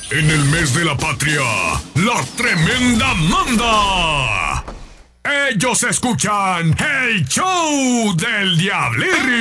En el mes de la patria, la tremenda manda. Ellos escuchan el show del Diablirri.